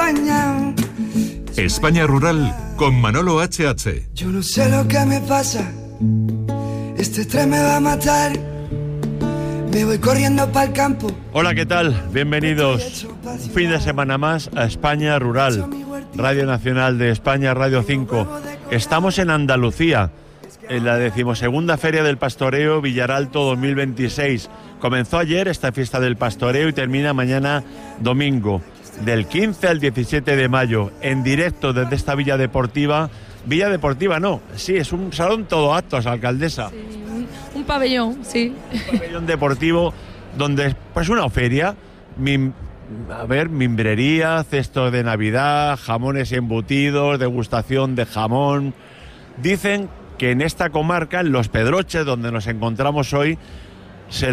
España. España Rural con Manolo HH. Yo no sé lo que me pasa, este estrés me va a matar. Me voy corriendo para el campo. Hola, ¿qué tal? Bienvenidos un fin de semana más a España Rural, Radio Nacional de España, Radio 5. Estamos en Andalucía, en la 12ª Feria del Pastoreo Villaralto 2026. Comenzó ayer esta fiesta del pastoreo y termina mañana domingo, del 15 al 17 de mayo, en directo desde esta Villa Deportiva. Villa Deportiva no, sí, es un salón todo actos, alcaldesa. Sí, un pabellón, sí. Un pabellón deportivo donde, pues una feria, mimbrería, cestos de Navidad, jamones y embutidos, degustación de jamón. Dicen que en esta comarca, en Los Pedroches, donde nos encontramos hoy, se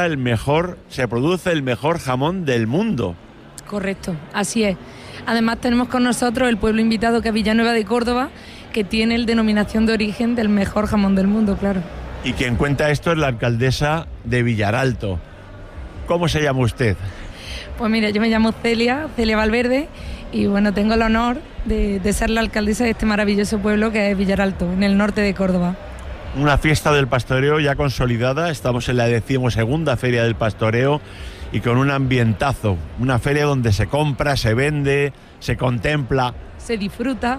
produce el mejor jamón del mundo. Correcto, así es. Además tenemos con nosotros el pueblo invitado, que es Villanueva de Córdoba, que tiene la denominación de origen del mejor jamón del mundo, claro. Y quien cuenta esto es la alcaldesa de Villaralto. ¿Cómo se llama usted? Pues mira, yo me llamo Celia Valverde, y bueno, tengo el honor de ser la alcaldesa de este maravilloso pueblo que es Villaralto, en el norte de Córdoba. Una fiesta del pastoreo ya consolidada, estamos en la 12ª Feria del Pastoreo y con un ambientazo, una feria donde se compra, se vende, se contempla. Se disfruta.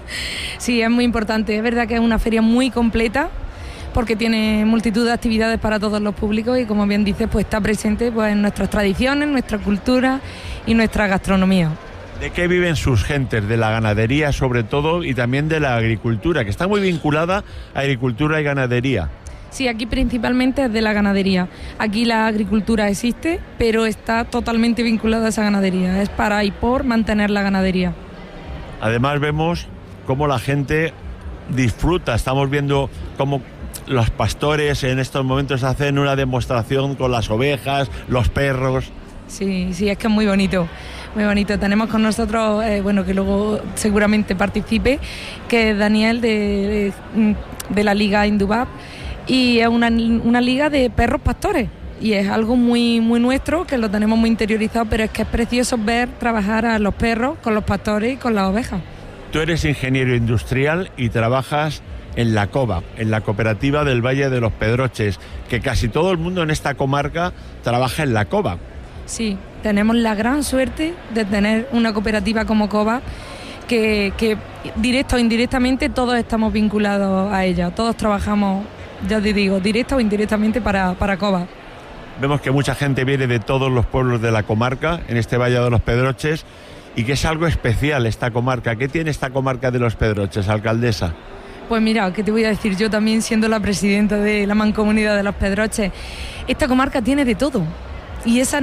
Sí, es muy importante, es verdad que es una feria muy completa, porque tiene multitud de actividades para todos los públicos y, como bien dices, pues está presente pues en nuestras tradiciones, nuestra cultura y nuestra gastronomía. ¿De qué viven sus gentes? De la ganadería sobre todo y también de la agricultura, que está muy vinculada a agricultura y ganadería. Sí, aquí principalmente es de la ganadería. Aquí la agricultura existe, pero está totalmente vinculada a esa ganadería. Es para y por mantener la ganadería. Además vemos cómo la gente disfruta. Estamos viendo cómo los pastores en estos momentos hacen una demostración con las ovejas, los perros. Sí, es que es muy bonito. Muy bonito. Tenemos con nosotros, que luego seguramente participe, que es Daniel de la Liga Indubab, y es una liga de perros pastores. Y es algo muy, muy nuestro, que lo tenemos muy interiorizado, pero es que es precioso ver trabajar a los perros con los pastores y con las ovejas. Tú eres ingeniero industrial y trabajas en la COVA, en la Cooperativa del Valle de los Pedroches, que casi todo el mundo en esta comarca trabaja en la COVA. Sí, tenemos la gran suerte de tener una cooperativa como COVA, que directa o indirectamente todos estamos vinculados a ella. Todos trabajamos, ya te digo, directa o indirectamente para COVA. Vemos que mucha gente viene de todos los pueblos de la comarca, en este Valle de los Pedroches, y que es algo especial esta comarca. ¿Qué tiene esta comarca de los Pedroches, alcaldesa? Pues mira, ¿qué te voy a decir yo también, siendo la presidenta de la Mancomunidad de los Pedroches? Esta comarca tiene de todo. Y ese es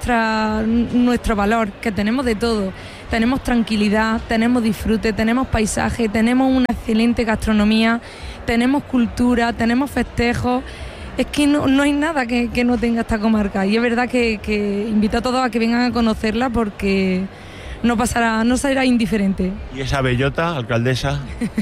nuestro valor, que tenemos de todo. Tenemos tranquilidad, tenemos disfrute, tenemos paisaje, tenemos una excelente gastronomía, tenemos cultura, tenemos festejos. Es que no hay nada que no tenga esta comarca. Y es verdad que invito a todos a que vengan a conocerla, porque no será indiferente. ¿Y esa bellota, alcaldesa?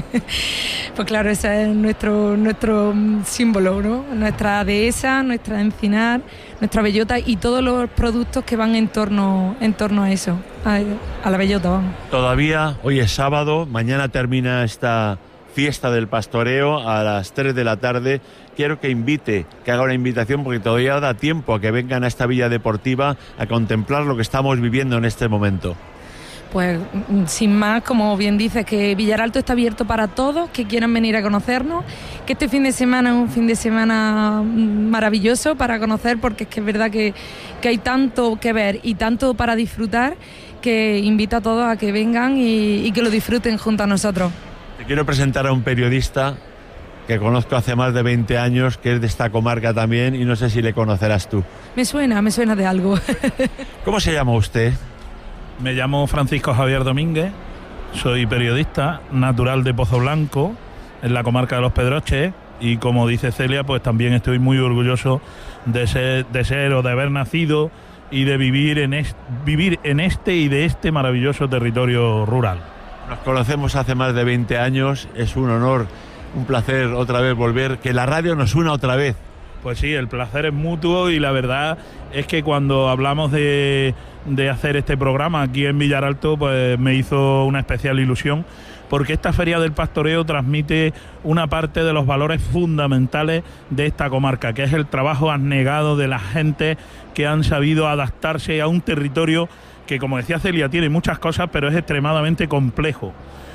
Pues claro, ese es nuestro símbolo, ¿no? Nuestra dehesa, nuestra encinar, nuestra bellota y todos los productos que van en torno a eso, a la bellota, vamos. Todavía, hoy es sábado, mañana termina esta fiesta del pastoreo a las 3 de la tarde. Quiero que haga una invitación, porque todavía da tiempo a que vengan a esta Villa Deportiva a contemplar lo que estamos viviendo en este momento. Pues sin más, como bien dices, que Villaralto está abierto para todos que quieran venir a conocernos, que este fin de semana es un fin de semana maravilloso para conocer, porque es que es verdad que hay tanto que ver y tanto para disfrutar, que invito a todos a que vengan y que lo disfruten junto a nosotros. Te quiero presentar a un periodista que conozco hace más de 20 años, que es de esta comarca también, y no sé si le conocerás tú. Me suena de algo. ¿Cómo se llama usted? Me llamo Francisco Javier Domínguez, soy periodista, natural de Pozo Blanco, en la comarca de Los Pedroches, y como dice Celia, pues también estoy muy orgulloso de ser o de haber nacido y de vivir en este y de este maravilloso territorio rural. Nos conocemos hace más de 20 años, es un honor, un placer otra vez volver, que la radio nos una otra vez. Pues sí, el placer es mutuo y la verdad es que cuando hablamos de hacer este programa aquí en Villaralto, pues me hizo una especial ilusión, porque esta Feria del Pastoreo transmite una parte de los valores fundamentales de esta comarca, que es el trabajo abnegado de la gente que han sabido adaptarse a un territorio que, como decía Celia, tiene muchas cosas, pero es extremadamente complejo.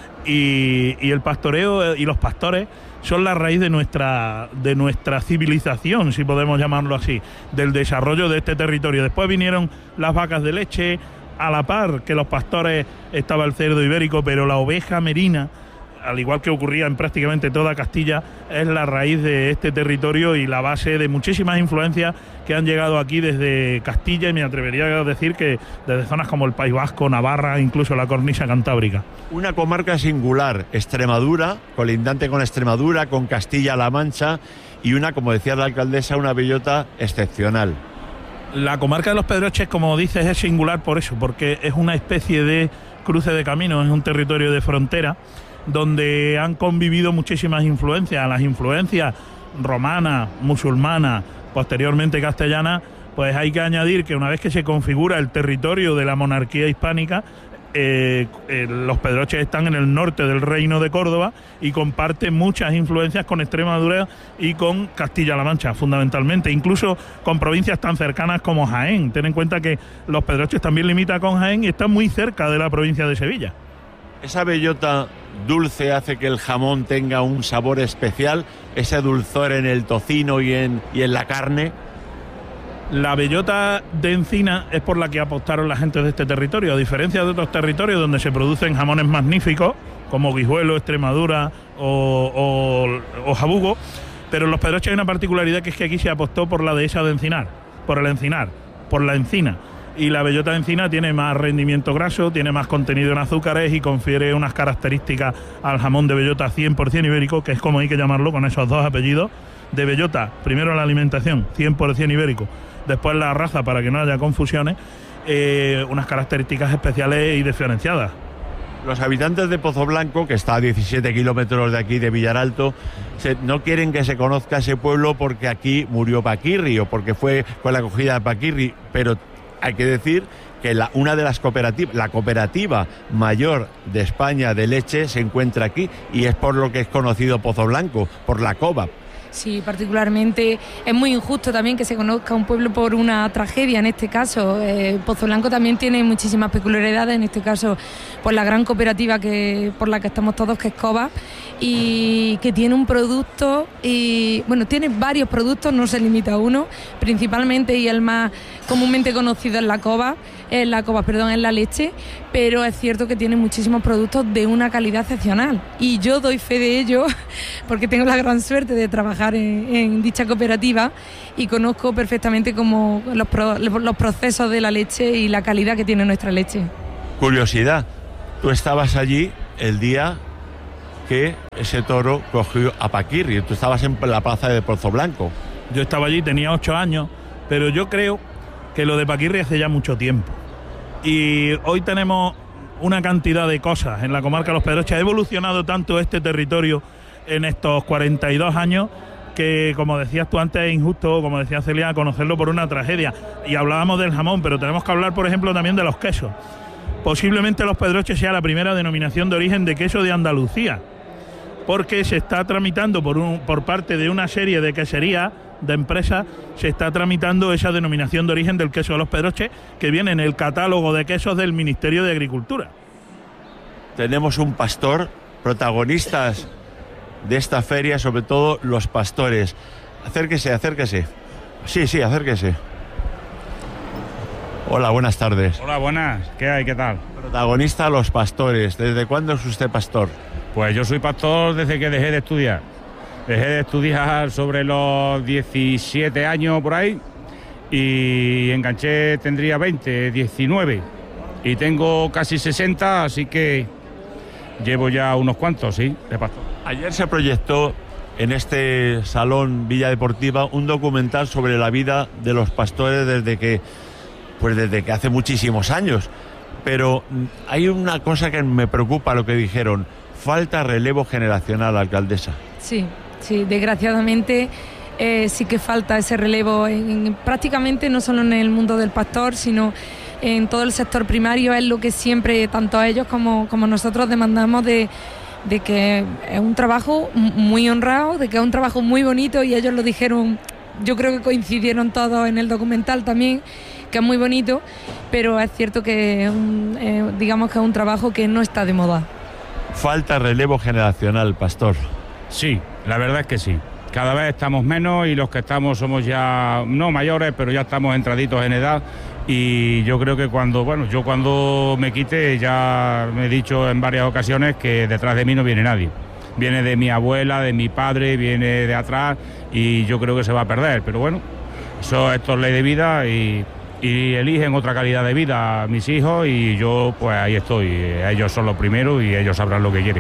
Y el pastoreo y los pastores son la raíz de nuestra civilización, si podemos llamarlo así, del desarrollo de este territorio. Después vinieron las vacas de leche, a la par que los pastores estaba el cerdo ibérico, pero la oveja merina, al igual que ocurría en prácticamente toda Castilla, es la raíz de este territorio y la base de muchísimas influencias que han llegado aquí desde Castilla, y me atrevería a decir que desde zonas como el País Vasco, Navarra, incluso la cornisa cantábrica. Una comarca singular, Extremadura, colindante con Extremadura, con Castilla-La Mancha, y una, como decía la alcaldesa, una bellota excepcional. La comarca de los Pedroches, como dices, es singular por eso, porque es una especie de cruce de caminos, es un territorio de frontera donde han convivido muchísimas influencias, las influencias romanas, musulmanas, posteriormente castellanas. Pues hay que añadir que una vez que se configura el territorio de la monarquía hispánica, los Pedroches están en el norte del Reino de Córdoba y comparten muchas influencias con Extremadura y con Castilla-La Mancha, fundamentalmente, incluso con provincias tan cercanas como Jaén. Ten en cuenta que los Pedroches también limita con Jaén y está muy cerca de la provincia de Sevilla. Esa bellota dulce hace que el jamón tenga un sabor especial, ese dulzor en el tocino y en la carne. La bellota de encina es por la que apostaron la gente de este territorio, a diferencia de otros territorios donde se producen jamones magníficos, como Guijuelo, Extremadura o Jabugo, pero en los Pedroches hay una particularidad, que es que aquí se apostó por la dehesa de encinar, por el encinar, por la encina. Y la bellota de encina tiene más rendimiento graso, tiene más contenido en azúcares y confiere unas características al jamón de bellota 100% ibérico, que es como hay que llamarlo, con esos dos apellidos. De bellota, primero la alimentación, 100% ibérico, después la raza, para que no haya confusiones, unas características especiales y diferenciadas. Los habitantes de Pozoblanco, que está a 17 kilómetros de aquí, de Villaralto, no quieren que se conozca ese pueblo porque aquí murió Paquirri o porque fue con la acogida de Paquirri, pero hay que decir que una de las cooperativas, la cooperativa mayor de España de leche, se encuentra aquí, y es por lo que es conocido Pozoblanco, por la cova. Sí, particularmente es muy injusto también que se conozca un pueblo por una tragedia, en este caso. Pozoblanco también tiene muchísimas peculiaridades, en este caso pues la gran cooperativa por la que estamos todos, que es Cova, y que tiene un producto, y bueno, tiene varios productos, no se limita a uno, principalmente, y el más comúnmente conocido es la cova, es la leche, pero es cierto que tiene muchísimos productos de una calidad excepcional, y yo doy fe de ello porque tengo la gran suerte de trabajar en dicha cooperativa y conozco perfectamente como los procesos de la leche y la calidad que tiene nuestra leche. Curiosidad, tú estabas allí el día que ese toro cogió a Paquirri, tú estabas en la plaza de Pozoblanco. Yo estaba allí, tenía 8 años, pero yo creo que lo de Paquirri hace ya mucho tiempo. Y hoy tenemos una cantidad de cosas en la comarca de los Pedroches. Ha evolucionado tanto este territorio en estos 42 años que, como decías tú antes, es injusto, como decía Celia, conocerlo por una tragedia. Y hablábamos del jamón, pero tenemos que hablar, por ejemplo, también de los quesos. Posiblemente los Pedroches sea la primera denominación de origen de queso de Andalucía, porque se está tramitando por parte de una serie de queserías, de empresas, se está tramitando esa denominación de origen del queso de los Pedroches, que viene en el catálogo de quesos del Ministerio de Agricultura. Tenemos un pastor, protagonistas de esta feria, sobre todo los pastores. Acérquese. Sí, acérquese. Hola, buenas tardes. Hola, buenas. ¿Qué hay? ¿Qué tal? Protagonista, los pastores. ¿Desde cuándo es usted pastor? Pues yo soy pastor desde que dejé de estudiar. Dejé de estudiar sobre los 17 años por ahí y enganché, tendría 20, 19 y tengo casi 60, así que llevo ya unos cuantos, sí, de pastor. Ayer se proyectó en este salón Villa Deportiva un documental sobre la vida de los pastores desde que hace muchísimos años, pero hay una cosa que me preocupa, lo que dijeron: falta relevo generacional, alcaldesa. Sí, desgraciadamente sí que falta ese relevo prácticamente no solo en el mundo del pastor, sino en todo el sector primario. Es lo que siempre tanto ellos como nosotros demandamos de que es un trabajo muy honrado, de que es un trabajo muy bonito, y ellos lo dijeron, yo creo que coincidieron todos en el documental también, que es muy bonito, pero es cierto que digamos que es un trabajo que no está de moda. Falta relevo generacional, pastor. Sí, la verdad es que sí. Cada vez estamos menos y los que estamos somos ya, no mayores, pero ya estamos entraditos en edad. Y yo creo que cuando me quite, ya me he dicho en varias ocasiones que detrás de mí no viene nadie. Viene de mi abuela, de mi padre, viene de atrás, y yo creo que se va a perder. Pero bueno, esto es ley de vida y eligen otra calidad de vida a mis hijos, y yo pues ahí estoy. Ellos son los primeros y ellos sabrán lo que quieren.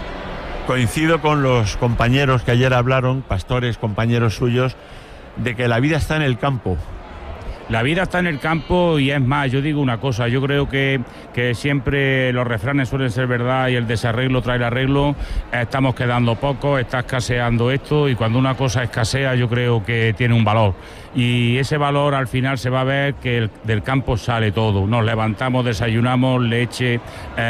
Coincido con los compañeros que ayer hablaron, pastores, compañeros suyos, de que la vida está en el campo. La vida está en el campo, y es más, yo digo una cosa, yo creo que siempre los refranes suelen ser verdad y el desarreglo trae el arreglo. Estamos quedando pocos, está escaseando esto, y cuando una cosa escasea yo creo que tiene un valor. Y ese valor al final se va a ver que del campo sale todo. Nos levantamos, desayunamos, leche,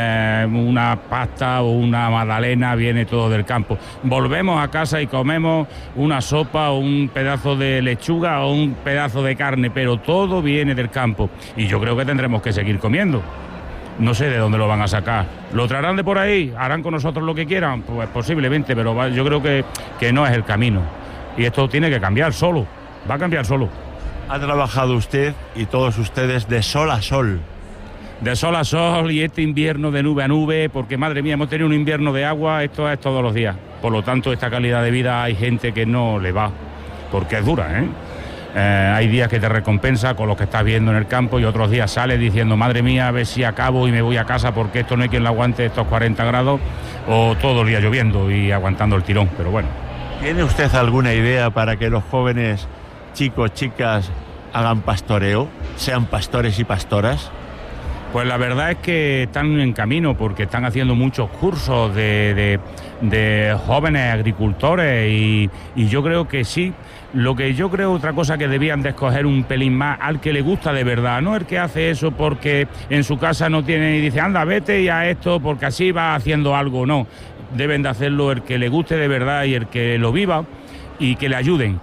una pasta o una magdalena, viene todo del campo. Volvemos a casa y comemos una sopa o un pedazo de lechuga o un pedazo de carne, pero todo viene del campo, y yo creo que tendremos que seguir comiendo. No sé de dónde lo van a sacar. ¿Lo traerán de por ahí? ¿Harán con nosotros lo que quieran? Pues posiblemente, pero yo creo que no es el camino. Y esto tiene que cambiar solo. Va a cambiar solo. Ha trabajado usted y todos ustedes de sol a sol. De sol a sol, y este invierno de nube a nube, porque madre mía, hemos tenido un invierno de agua, esto es todos los días. Por lo tanto, esta calidad de vida hay gente que no le va, porque es dura, ¿eh? Hay días que te recompensa con lo que estás viendo en el campo, y otros días sales diciendo, madre mía, a ver si acabo y me voy a casa, porque esto no hay quien lo aguante, estos 40 grados, o todo el día lloviendo y aguantando el tirón, pero bueno. ¿Tiene usted alguna idea para que los jóvenes, chicos, chicas, hagan pastoreo, sean pastores y pastoras? Pues la verdad es que están en camino, porque están haciendo muchos cursos de jóvenes agricultores, y yo creo que sí. Lo que yo creo, otra cosa que debían de escoger un pelín más al que le gusta de verdad, no el que hace eso porque en su casa no tiene y dice, anda, vete y a esto porque así va haciendo algo, no. Deben de hacerlo el que le guste de verdad y el que lo viva, y que le ayuden,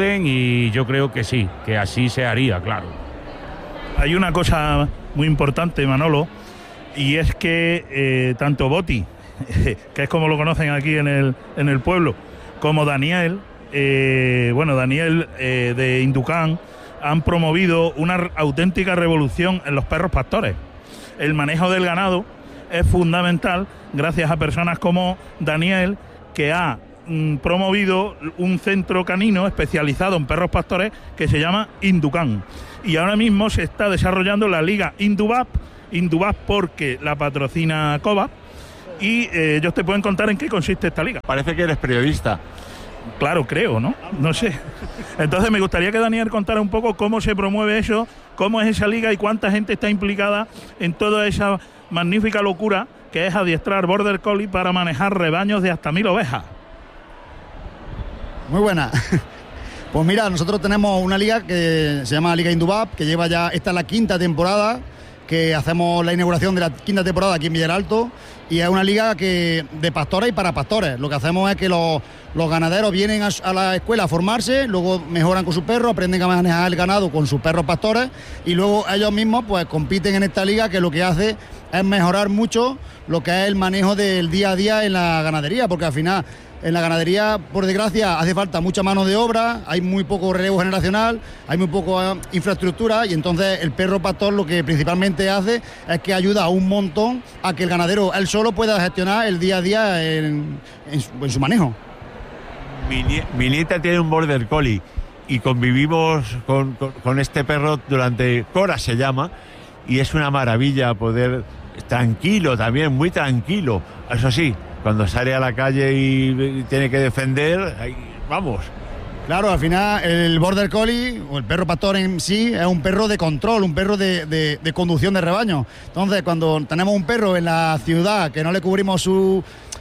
y yo creo que sí, que así se haría, claro. Hay una cosa muy importante, Manolo, y es que tanto Boti, que es como lo conocen aquí en el pueblo, como Daniel, Daniel de Inducán, han promovido una auténtica revolución en los perros pastores. El manejo del ganado es fundamental gracias a personas como Daniel, que ha promovido un centro canino especializado en perros pastores que se llama Inducán, y ahora mismo se está desarrollando la liga Indubap porque la patrocina Cova, y ellos te pueden contar en qué consiste esta liga. Parece que eres periodista. Claro, creo, ¿no? No sé. Entonces me gustaría que Daniel contara un poco cómo se promueve eso, cómo es esa liga y cuánta gente está implicada en toda esa magnífica locura que es adiestrar Border Collie para manejar rebaños de hasta 1000 ovejas. Muy buena. Pues mira, nosotros tenemos una liga que se llama Liga Indubap, que lleva ya, esta es la 5ª temporada, que hacemos la inauguración de la 5ª temporada aquí en Villaralto, y es una liga de pastores y para pastores. Lo que hacemos es que los ganaderos vienen a la escuela a formarse, luego mejoran con sus perros, aprenden a manejar el ganado con sus perros pastores, y luego ellos mismos pues compiten en esta liga, que lo que hace es mejorar mucho lo que es el manejo del día a día en la ganadería, porque al final en la ganadería, por desgracia, hace falta mucha mano de obra, hay muy poco relevo generacional, hay muy poca infraestructura, y entonces el perro pastor lo que principalmente hace es que ayuda un montón a que el ganadero él solo pueda gestionar el día a día en su manejo. Mi nieta tiene un Border Collie y convivimos con este perro durante Cora, se llama, y es una maravilla poder, tranquilo también, muy tranquilo, eso sí, cuando sale a la calle y tiene que defender, ahí, vamos. Claro, al final el Border Collie, o el perro pastor en sí, es un perro de control, un perro de conducción de rebaño. Entonces, cuando tenemos un perro en la ciudad que no le cubrimos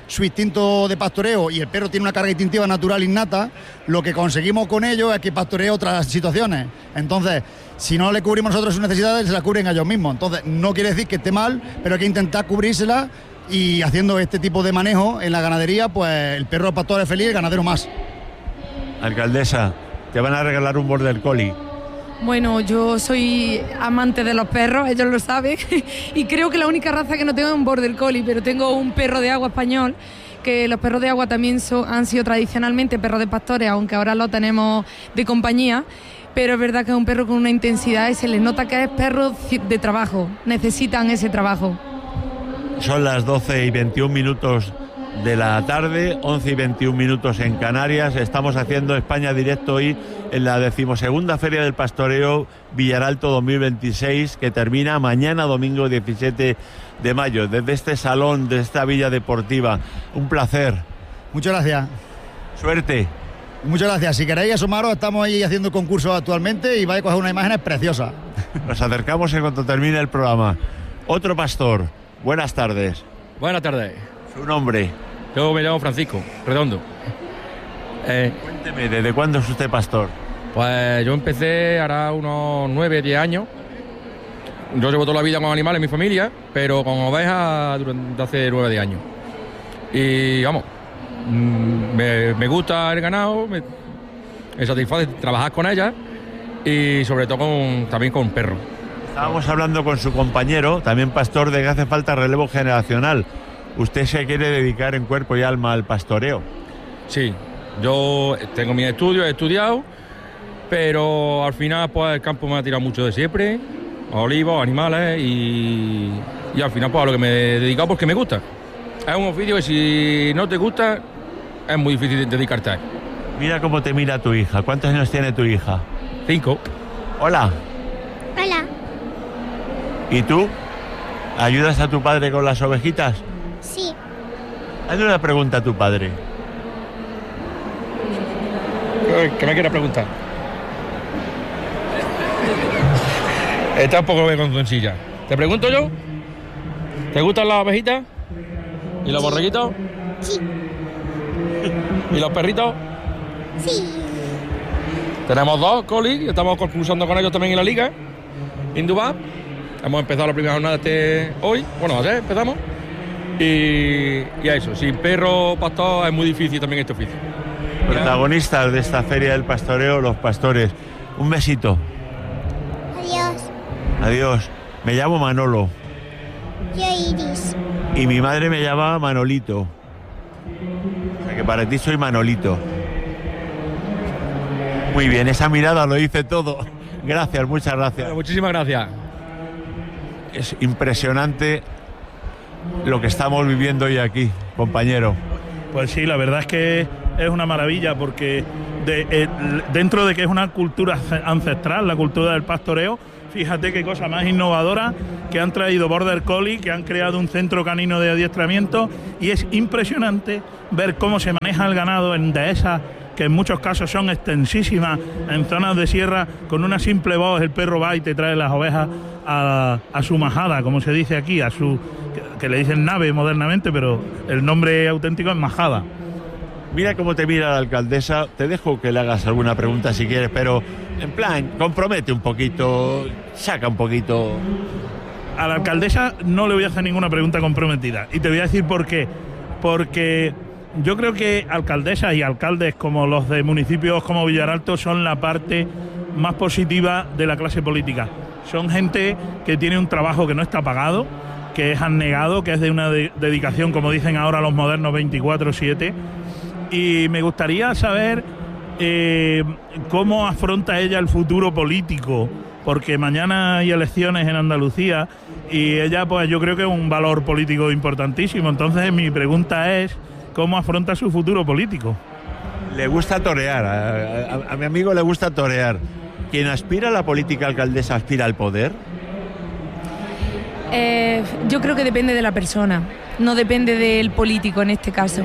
su instinto de pastoreo y el perro tiene una carga instintiva natural innata, lo que conseguimos con ellos es que pastoree otras situaciones. Entonces, si no le cubrimos nosotros sus necesidades, se las cubren ellos mismos. Entonces, no quiere decir que esté mal, pero hay que intentar cubrírselas, y haciendo este tipo de manejo en la ganadería, pues el perro pastor es feliz, el ganadero más. Alcaldesa, te van a regalar un Border Collie. Bueno, yo soy amante de los perros, ellos lo saben, y creo que la única raza que no tengo es un Border Collie, pero tengo un perro de agua español, que los perros de agua también han sido tradicionalmente perros de pastores, aunque ahora lo tenemos de compañía, pero es verdad que es un perro con una intensidad y se les nota que es perro de trabajo, necesitan ese trabajo. Son las 12:21 de la tarde, 11:21 en Canarias. Estamos haciendo España Directo hoy en la 12ª Feria del Pastoreo Villaralto 2026, que termina mañana domingo 17 de mayo. Desde este salón, de esta villa deportiva, un placer. Muchas gracias. Suerte. Muchas gracias. Si queréis asomaros, estamos ahí haciendo concursos actualmente y vais a coger unas imágenes preciosas. Nos acercamos en cuanto termine el programa. Otro pastor. Buenas tardes. Buenas tardes. ¿Su nombre? Yo me llamo Francisco Redondo. Cuénteme, ¿desde cuándo es usted pastor? Pues yo empecé hará unos 9, 10 años. Yo llevo toda la vida con animales en mi familia, pero con ovejas durante hace 9, 10 años. Y vamos, me gusta el ganado, me satisface trabajar con ellas y sobre todo también con perros. Estábamos hablando con su compañero, también pastor, de que hace falta relevo generacional. ¿Usted se quiere dedicar en cuerpo y alma al pastoreo? Sí, yo tengo mis estudios, he estudiado, pero al final pues el campo me ha tirado mucho de siempre, a olivos, animales y al final pues a lo que me he dedicado porque me gusta. Es un oficio que si no te gusta es muy difícil dedicarte a él. Mira cómo te mira tu hija. ¿Cuántos años tiene tu hija? 5. Hola. Hola. ¿Y tú? ¿Ayudas a tu padre con las ovejitas? Sí. Hazle una pregunta a tu padre. ¿Qué me quieres preguntar? Está un poco vergonzoncilla. ¿Te pregunto yo? ¿Te gustan las ovejitas? ¿Y los borreguitos? Sí. ¿Y los perritos? Sí. Tenemos 2 colis, estamos concursando con ellos también en la liga Indubab. Hemos empezado la primera jornada hoy, bueno, ayer empezamos. Y a eso, sin perro pastor es muy difícil también este oficio. Protagonistas de esta feria del pastoreo, los pastores. Un besito. Adiós. Adiós. Me llamo Manolo. Yo Iris. Y mi madre me llama Manolito. O sea que para ti soy Manolito. Muy bien, esa mirada lo dice todo. Gracias, muchas gracias. Bueno, muchísimas gracias. Es impresionante lo que estamos viviendo hoy aquí, compañero. Pues sí, la verdad es que es una maravilla porque dentro de que es una cultura ancestral, la cultura del pastoreo, fíjate qué cosa más innovadora, que han traído Border Collie, que han creado un centro canino de adiestramiento, y es impresionante ver cómo se maneja el ganado en dehesas, que en muchos casos son extensísimas, en zonas de sierra. Con una simple voz el perro va y te trae las ovejas a su majada, como se dice aquí, que le dicen nave modernamente, pero el nombre auténtico es majada. Mira cómo te mira la alcaldesa. Te dejo que le hagas alguna pregunta si quieres, pero en plan, compromete un poquito, saca un poquito. A la alcaldesa no le voy a hacer ninguna pregunta comprometida, y te voy a decir por qué. Porque yo creo que alcaldesas y alcaldes como los de municipios como Villaralto son la parte más positiva de la clase política. Son gente que tiene un trabajo que no está pagado, que es abnegado, que es de una dedicación, como dicen ahora los modernos, 24/7. Y me gustaría saber cómo afronta ella el futuro político, porque mañana hay elecciones en Andalucía y ella, pues yo creo que es un valor político importantísimo. Entonces mi pregunta es, ¿cómo afronta su futuro político? Le gusta torear, a mi amigo le gusta torear. ¿Quien aspira a la política, alcaldesa, aspira al poder? Yo creo que depende de la persona, no depende del político en este caso.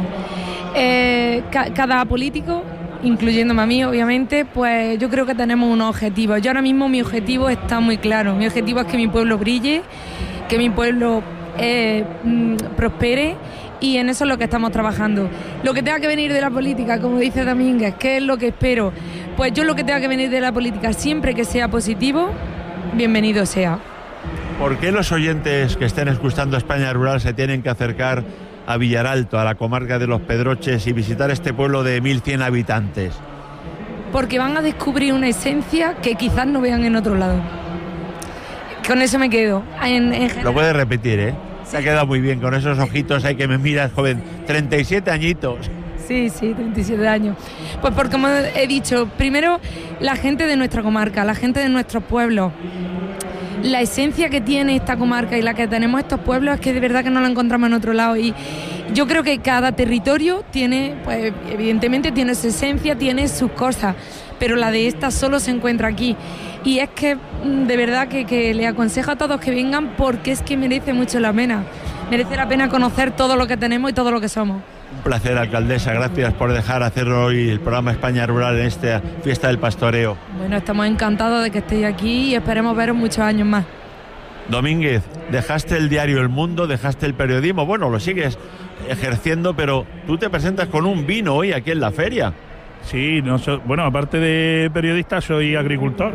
Cada político, incluyéndome a mí obviamente, pues yo creo que tenemos unos objetivos. Yo ahora mismo mi objetivo está muy claro. Mi objetivo es que mi pueblo brille, que mi pueblo prospere y en eso es lo que estamos trabajando. Lo que tenga que venir de la política, como dice Domínguez, ¿qué es lo que espero? Pues yo lo que tenga que venir de la política, siempre que sea positivo, bienvenido sea. ¿Por qué los oyentes que estén escuchando España Rural se tienen que acercar a Villaralto, a la comarca de Los Pedroches, y visitar este pueblo de 1.100 habitantes? Porque van a descubrir una esencia que quizás no vean en otro lado. Con eso me quedo. Lo puedes repetir, ¿eh? Se ha quedado muy bien con esos ojitos ahí que me miras, joven. 37 añitos. Sí, 37 años. Pues porque, como he dicho, primero la gente de nuestra comarca, la gente de nuestros pueblos. La esencia que tiene esta comarca y la que tenemos estos pueblos es que de verdad que no la encontramos en otro lado. Y yo creo que cada territorio tiene, pues evidentemente tiene su esencia, tiene sus cosas, pero la de esta solo se encuentra aquí. Y es que de verdad que le aconsejo a todos que vengan, porque es que merece mucho la pena. Merece la pena conocer todo lo que tenemos y todo lo que somos. Un placer, alcaldesa. Gracias por dejar hacer hoy el programa España Rural en esta fiesta del pastoreo. Bueno, estamos encantados de que estéis aquí y esperemos veros muchos años más. Domínguez, dejaste el diario El Mundo, dejaste el periodismo, bueno, lo sigues ejerciendo, pero tú te presentas con un vino hoy aquí en la feria. Sí, bueno, aparte de periodista soy agricultor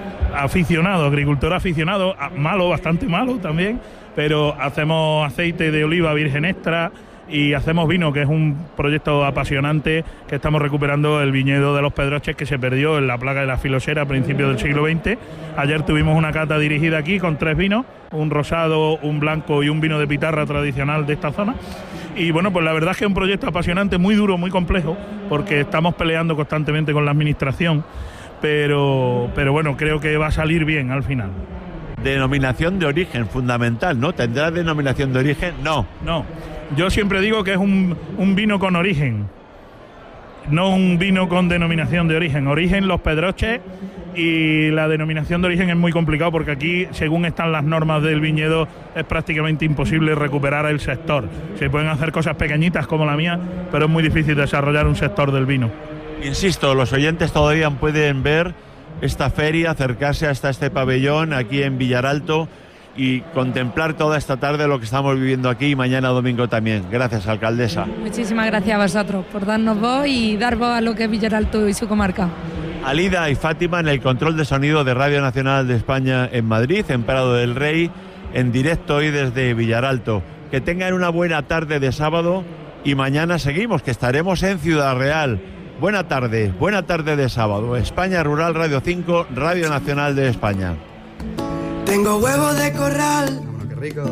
aficionado, malo, bastante malo también, pero hacemos aceite de oliva virgen extra y hacemos vino, que es un proyecto apasionante que estamos recuperando el viñedo de Los Pedroches, que se perdió en la plaga de la filosera a principios del siglo XX. Ayer tuvimos una cata dirigida aquí con 3 vinos, un rosado, un blanco y un vino de pitarra tradicional de esta zona. Y bueno, pues la verdad es que es un proyecto apasionante, muy duro, muy complejo, porque estamos peleando constantemente con la administración, pero bueno, creo que va a salir bien al final. Denominación de origen, fundamental, ¿no? ¿Tendrá denominación de origen? No. Yo siempre digo que es un vino con origen, no un vino con denominación de origen. Origen Los Pedroches, y la denominación de origen es muy complicado porque aquí, según están las normas del viñedo, es prácticamente imposible recuperar el sector. Se pueden hacer cosas pequeñitas como la mía, pero es muy difícil desarrollar un sector del vino. Insisto, los oyentes todavía pueden ver esta feria, acercarse hasta este pabellón aquí en Villaralto y contemplar toda esta tarde lo que estamos viviendo aquí y mañana domingo también. Gracias, alcaldesa. Muchísimas gracias a vosotros por darnos voz y dar voz a lo que es Villaralto y su comarca. Alida y Fátima en el control de sonido de Radio Nacional de España en Madrid, en Prado del Rey, en directo hoy desde Villaralto. Que tengan una buena tarde de sábado y mañana seguimos, que estaremos en Ciudad Real. Buena tarde de sábado. España Rural, Radio 5, Radio Nacional de España. Tengo huevos de corral. Qué rico.